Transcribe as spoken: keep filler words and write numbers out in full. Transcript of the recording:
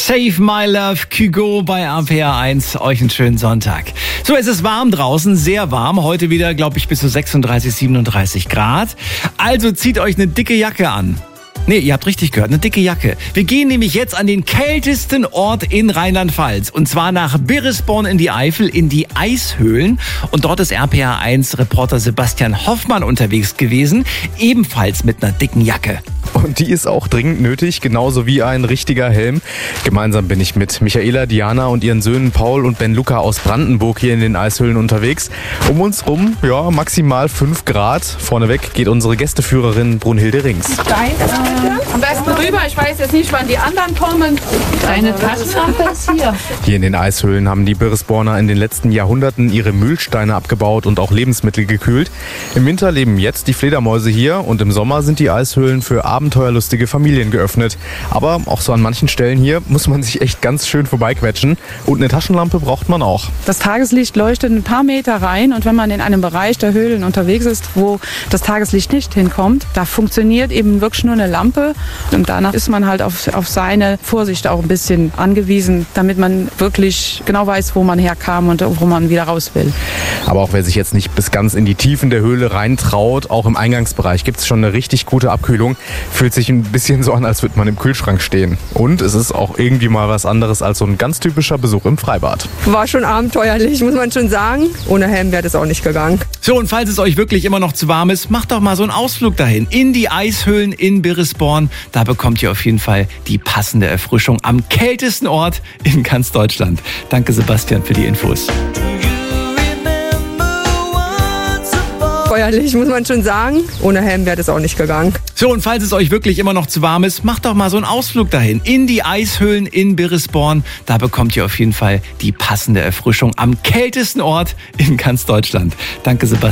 Save My Love, Kygo bei R P R eins. Euch einen schönen Sonntag. So, es ist warm draußen, sehr warm. Heute wieder, glaube ich, bis zu sechsunddreißig, siebenunddreißig Grad. Also zieht euch eine dicke Jacke an. Nee, ihr habt richtig gehört, eine dicke Jacke. Wir gehen nämlich jetzt an den kältesten Ort in Rheinland-Pfalz. Und zwar nach Birresborn in die Eifel, in die Eishöhlen. Und dort ist R P R eins Reporter Sebastian Hoffmann unterwegs gewesen. Ebenfalls mit einer dicken Jacke. Und die ist auch dringend nötig, genauso wie ein richtiger Helm. Gemeinsam bin ich mit Michaela, Diana und ihren Söhnen Paul und Ben Luca aus Brandenburg hier in den Eishöhlen unterwegs. Um uns rum, ja, maximal fünf Grad. Vorneweg geht unsere Gästeführerin Brunhilde Rings. Am besten rüber, ich weiß jetzt nicht, wann die anderen kommen. Deine Taschenlampe ist hier. Hier in den Eishöhlen haben die Birresborner in den letzten Jahrhunderten ihre Mühlsteine abgebaut und auch Lebensmittel gekühlt. Im Winter leben jetzt die Fledermäuse hier und im Sommer sind die Eishöhlen für abenteuerlustige Familien geöffnet. Aber auch so an manchen Stellen hier muss man sich echt ganz schön vorbeiquetschen. Und eine Taschenlampe braucht man auch. Das Tageslicht leuchtet ein paar Meter rein und wenn man in einem Bereich der Höhlen unterwegs ist, wo das Tageslicht nicht hinkommt, da funktioniert eben wirklich nur eine Lampe. Und danach ist man halt auf, auf seine Vorsicht auch ein bisschen angewiesen, damit man wirklich genau weiß, wo man herkam und wo man wieder raus will. Aber auch wer sich jetzt nicht bis ganz in die Tiefen der Höhle reintraut, auch im Eingangsbereich gibt es schon eine richtig gute Abkühlung. Fühlt sich ein bisschen so an, als würde man im Kühlschrank stehen. Und es ist auch irgendwie mal was anderes als so ein ganz typischer Besuch im Freibad. War schon abenteuerlich, muss man schon sagen. Ohne Helm wäre das auch nicht gegangen. So, und falls es euch wirklich immer noch zu warm ist, macht doch mal so einen Ausflug dahin. In die Eishöhlen in Birresborn. Da bekommt ihr auf jeden Fall die passende Erfrischung am kältesten Ort in ganz Deutschland. Danke, Sebastian, für die Infos. Feuerlich, muss man schon sagen. Ohne Helm wäre das auch nicht gegangen. So, und falls es euch wirklich immer noch zu warm ist, macht doch mal so einen Ausflug dahin. In die Eishöhlen in Birresborn. Da bekommt ihr auf jeden Fall die passende Erfrischung am kältesten Ort in ganz Deutschland. Danke, Sebastian.